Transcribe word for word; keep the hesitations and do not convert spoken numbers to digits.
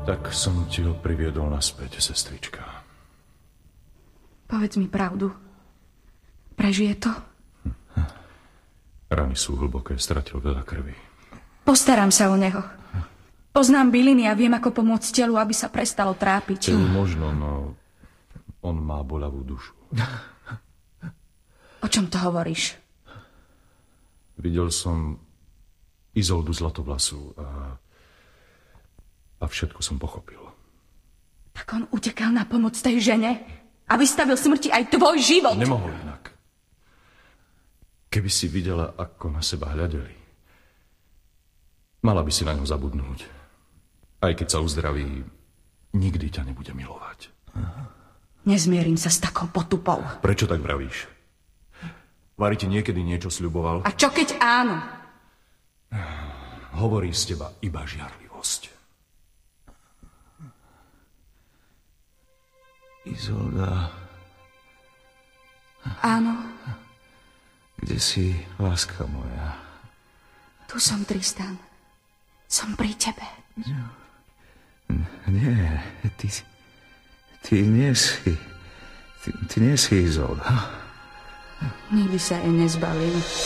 Tak som ti ho priviedol naspäť, sestrička. Povedz mi pravdu. Prežije to? Rany sú hlboké, stratil veľa krvi. Postaram sa o neho. Poznám byliny a viem, ako pomôcť telu, aby sa prestalo trápiť. To možno, no on má boľavú dušu. O čom to hovoríš? Videl som Izoldu Zlatovlasu a, a všetko som pochopil. Tak on utekal na pomoc tej žene a vystavil smrti aj tvoj život. Nemohol inak. Keby si videla, ako na seba hľadeli, mala by si na ňo zabudnúť. Aj keď sa uzdraví, nikdy ťa nebude milovať. Nezmierim sa s takou potupou. Prečo tak vravíš? Vari ti niekedy niečo sľuboval? A čo keď áno? Hovorí z teba iba žiarlivosť. Izolda. Áno. Kde si, láska moja? Tu som, Tristan. Som pri tebe. Nie, ty, ty nie si, ty, ty nie si Izolda. Nikdy sa jej nezbavím.